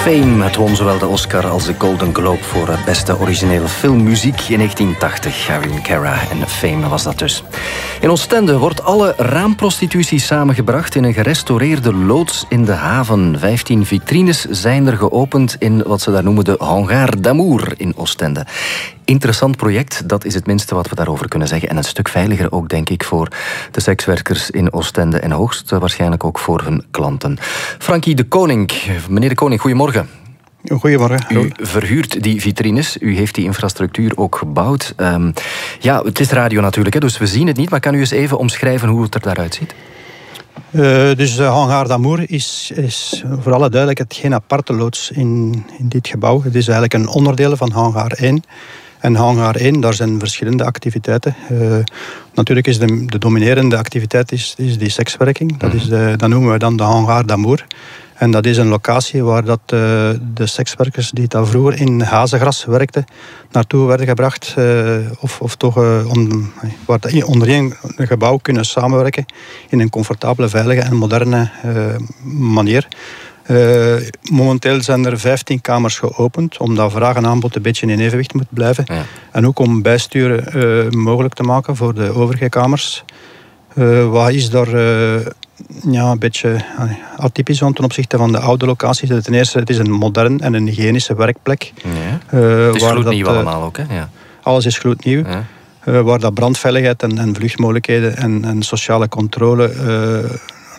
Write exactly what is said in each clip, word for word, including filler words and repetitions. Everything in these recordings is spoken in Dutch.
Fame, het won zowel de Oscar als de Golden Globe voor beste originele filmmuziek in negentien tachtig. Irene Cara en Fame was dat dus. In Oostende wordt alle raamprostitutie samengebracht in een gerestaureerde loods in de haven. Vijftien vitrines zijn er geopend in wat ze daar noemen de Hangar d'Amour in Oostende. Interessant project, dat is het minste wat we daarover kunnen zeggen. En een stuk veiliger ook, denk ik, voor de sekswerkers in Oostende en hoogst waarschijnlijk ook voor hun klanten. Frankie de Koning. Meneer de Koning, goedemorgen. Goedemorgen. U verhuurt die vitrines, u heeft die infrastructuur ook gebouwd. Um, ja, het is radio natuurlijk, hè, dus we zien het niet, maar kan u eens even omschrijven hoe het er daaruit ziet? Uh, dus de Hangar d'Amour is, is voor alle duidelijkheid geen aparte loods in, in dit gebouw. Het is eigenlijk een onderdeel van Hangar één. En Hangar één, daar zijn verschillende activiteiten. Uh, natuurlijk is de, de dominerende activiteit is, is die sekswerking. Dat, is de, dat noemen we dan de Hangar d'Amour. En dat is een locatie waar dat, uh, de sekswerkers die daar vroeger in hazengras werkten, naartoe werden gebracht. Uh, of, of toch uh, on, waar dat onder één gebouw kunnen samenwerken in een comfortabele, veilige en moderne uh, manier. Uh, momenteel zijn er vijftien kamers geopend, omdat vraag en aanbod een beetje in evenwicht moet blijven. Ja. En ook om bijsturen uh, mogelijk te maken voor de overige kamers. Uh, wat is daar uh, ja, een beetje atypisch ten opzichte van de oude locaties? Ten eerste, het is een modern en een hygiënische werkplek. Ja. Uh, het is gloednieuw dat, uh, allemaal ook, hè? Ja. Alles is gloednieuw. Ja. Uh, waar dat brandveiligheid en, en vluchtmogelijkheden en, en sociale controle Uh,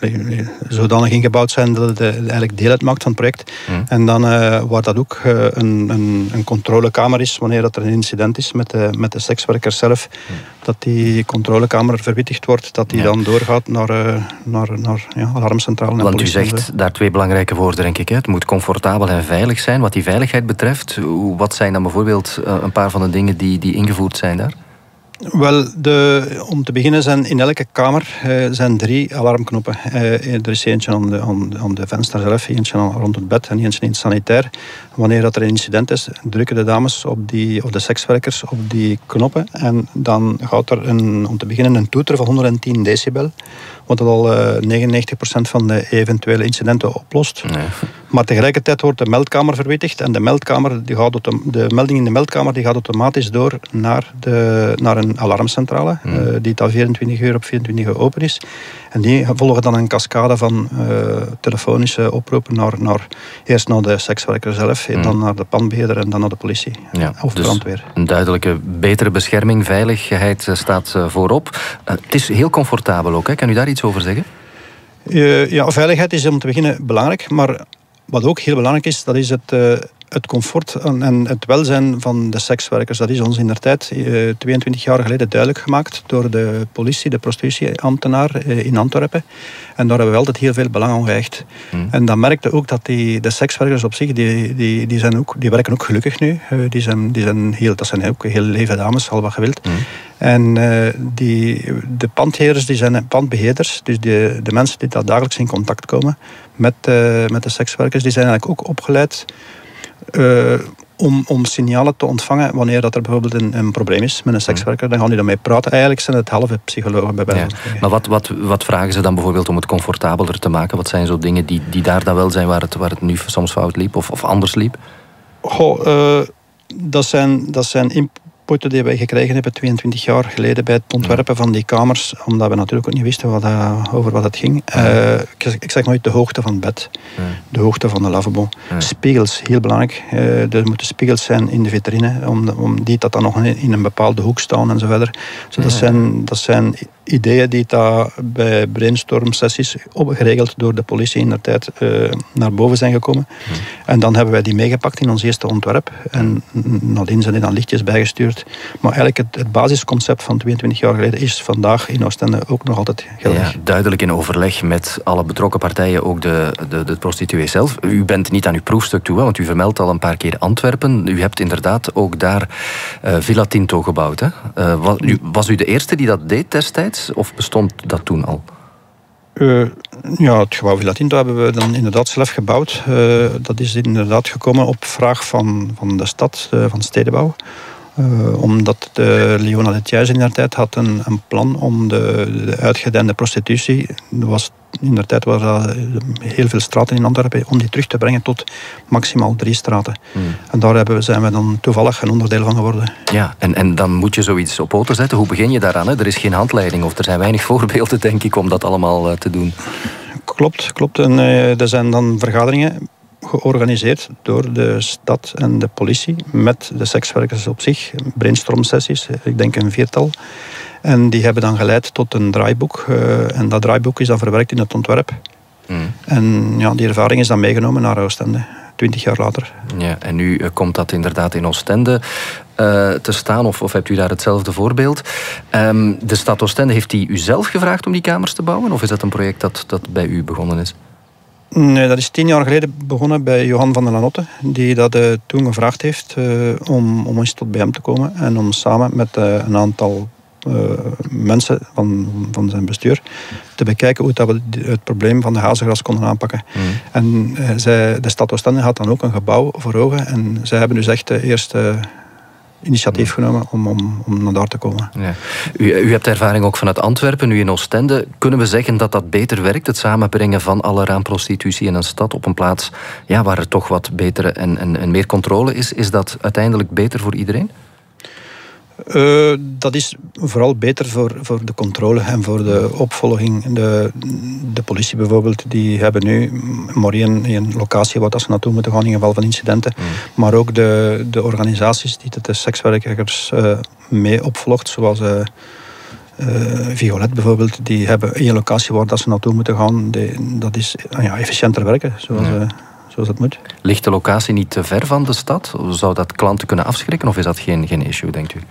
zodanig ingebouwd zijn dat het eigenlijk deel uitmaakt van het project. Mm. En dan uh, waar dat ook uh, een, een, een controlekamer is, wanneer dat er een incident is met de, met de sekswerkers zelf, mm. dat die controlekamer verwittigd wordt, dat die ja. dan doorgaat naar, uh, naar, naar ja, alarmcentrale en Want politie. U zegt daar twee belangrijke woorden, denk ik. Hè. Het moet comfortabel en veilig zijn. Wat die veiligheid betreft, wat zijn dan bijvoorbeeld uh, een paar van de dingen die, die ingevoerd zijn daar? Wel, de, om te beginnen zijn in elke kamer uh, zijn drie alarmknoppen. Uh, er is eentje aan de, aan, aan de venster zelf, eentje rond het bed en eentje in het sanitair. Wanneer dat er een incident is, drukken de dames op die, of de sekswerkers op die knoppen. En dan gaat er een, om te beginnen een toeter van honderdtien decibel. Wat al uh, negenennegentig procent van de eventuele incidenten oplost. Nee. Maar tegelijkertijd wordt de meldkamer verwittigd. En de, meldkamer, die gaat autom- de melding in de meldkamer die gaat automatisch door naar, de, naar een alarmcentrale. Mm. Uh, die dan vierentwintig uur op vierentwintig uur open is. En die volgen dan een cascade van uh, telefonische oproepen naar, naar, eerst naar de sekswerker zelf, mm. dan naar de pandbeheerder en dan naar de politie ja, of dus brandweer. Een duidelijke betere bescherming, veiligheid staat voorop. Uh, het is heel comfortabel ook, hè? Kan u daar iets over zeggen? Uh, ja, veiligheid is om te beginnen belangrijk, maar wat ook heel belangrijk is, dat is het, uh, het comfort en, en het welzijn van de sekswerkers. Dat is ons indertijd uh, tweeëntwintig jaar geleden duidelijk gemaakt door de politie, de prostitutieambtenaar uh, in Antwerpen. En daar hebben we altijd heel veel belang aan gehecht. Mm. En dan merkte ook dat die, de sekswerkers op zich, die, die, die, zijn ook, die werken ook gelukkig nu. Uh, die zijn, die zijn heel, dat zijn ook heel lieve dames, al wat je wilt. Mm. En uh, die, de pandheerders, die zijn pandbeheerders, dus de, de mensen die daar dagelijks in contact komen met, uh, met de sekswerkers, die zijn eigenlijk ook opgeleid uh, om, om signalen te ontvangen wanneer dat er bijvoorbeeld een, een probleem is met een sekswerker. Dan gaan die daarmee praten. Eigenlijk zijn het halve psychologen bij wijze van spreken. Ja. Maar wat, wat, wat vragen ze dan bijvoorbeeld om het comfortabeler te maken? Wat zijn zo dingen die, die daar dan wel zijn waar het, waar het nu soms fout liep of, of anders liep? Goh, uh, dat zijn, dat zijn inputen die wij gekregen hebben tweeëntwintig jaar geleden bij het ontwerpen van die kamers, omdat we natuurlijk ook niet wisten wat, uh, over wat het ging. Uh, ik, ik zeg nooit de hoogte van het bed, ja. de hoogte van de lavabo. Ja. Spiegels, heel belangrijk. Uh, er moeten spiegels zijn in de vitrine, om, om die dat dan nog in een bepaalde hoek staan en zo verder. Dus dat, ja. zijn, dat zijn ideeën die daar bij brainstorm-sessies geregeld door de politie in de tijd uh, naar boven zijn gekomen. Ja. En dan hebben wij die meegepakt in ons eerste ontwerp. En nadien zijn die dan lichtjes bijgestuurd. Maar eigenlijk het, het basisconcept van tweeëntwintig jaar geleden is vandaag in Oostende ook nog altijd geldig. Ja, duidelijk in overleg met alle betrokken partijen, ook de, de, de prostituee zelf. U bent niet aan uw proefstuk toe, want u vermeldt al een paar keer Antwerpen. U hebt inderdaad ook daar uh, Villa Tinto gebouwd. Hè? Uh, was, u, was u de eerste die dat deed destijds, of bestond dat toen al? Uh, ja, het gebouw Villa Tinto hebben we dan inderdaad zelf gebouwd. Uh, dat is inderdaad gekomen op vraag van, van de stad, uh, van stedenbouw. Uh, omdat de Leona de Thijs in der tijd had een, een plan om de, de uitgedijnde prostitutie, dat was in de tijd waren er heel veel straten in Antwerpen, om die terug te brengen tot maximaal drie straten. Mm. En daar hebben we, zijn we dan toevallig een onderdeel van geworden. Ja, en, en dan moet je zoiets op poten zetten. Hoe begin je daaraan? Hè? Er is geen handleiding of er zijn weinig voorbeelden, denk ik, om dat allemaal uh, te doen. Klopt, klopt. En uh, er zijn dan vergaderingen georganiseerd door de stad en de politie met de sekswerkers op zich. Brainstorm-sessies, ik denk een viertal. En die hebben dan geleid tot een draaiboek. Uh, en dat draaiboek is dan verwerkt in het ontwerp. Mm. En ja, die ervaring is dan meegenomen naar Oostende, twintig jaar later. Ja, en nu uh, komt dat inderdaad in Oostende uh, te staan, of, of hebt u daar hetzelfde voorbeeld? Um, de stad Oostende, heeft die u zelf gevraagd om die kamers te bouwen? Of is dat een project dat, dat bij u begonnen is? Nee, dat is tien jaar geleden begonnen bij Johan van der Lanotte, die dat uh, toen gevraagd heeft uh, om, om eens tot bij hem te komen en om samen met uh, een aantal uh, mensen van, van zijn bestuur te bekijken hoe dat we het probleem van de hazengras konden aanpakken. Mm. En uh, zij, de stad Oostende had dan ook een gebouw voor ogen en zij hebben dus echt uh, eerst uh, initiatief genomen om, om, om naar daar te komen. Ja. U, u hebt ervaring ook vanuit Antwerpen, nu in Oostende. Kunnen we zeggen dat dat beter werkt, het samenbrengen van alle raamprostitutie in een stad op een plaats ja, waar er toch wat betere en, en, en meer controle is? Is dat uiteindelijk beter voor iedereen? Uh, dat is vooral beter voor, voor de controle en voor de opvolging. De, de politie bijvoorbeeld, die hebben nu maar één, één locatie waar ze naartoe moeten gaan in geval van incidenten. Mm. Maar ook de, de organisaties die de sekswerkers uh, mee opvolgt, zoals uh, uh, Violet bijvoorbeeld, die hebben één locatie waar dat ze naartoe moeten gaan. Die, dat is ja, efficiënter werken, zoals... Mm. Uh, Zoals het moet. Ligt de locatie niet te ver van de stad? Zou dat klanten kunnen afschrikken of is dat geen, geen issue, denkt u? Uh,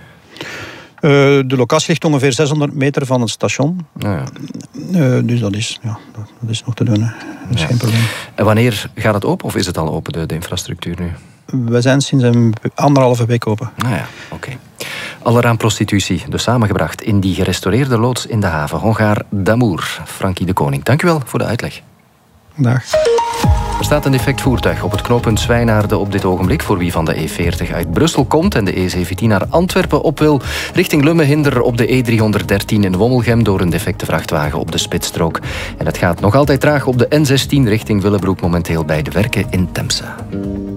de locatie ligt ongeveer zeshonderd meter van het station. Oh ja. uh, dus dat is, ja, dat is nog te doen. Hè. Dat is ja. geen probleem. En wanneer gaat het open of is het al open, de, de infrastructuur nu? We zijn sinds een anderhalve week open. Ah ja, oké. Okay. Alle raamprostitutie dus samengebracht in die gerestaureerde loods in de haven. Hongaar d'Amour. Frankie de Koning, dank u wel voor de uitleg. Dag. Er staat een defect voertuig op het knooppunt Zwijnaarden op dit ogenblik. Voor wie van de E veertig uit Brussel komt en de E zeventien naar Antwerpen op wil. Richting Lummehinder op de E driehonderddertien in Wommelgem door een defecte vrachtwagen op de spitsstrook. En het gaat nog altijd traag op de N zestien richting Willebroek, momenteel bij de werken in Temse.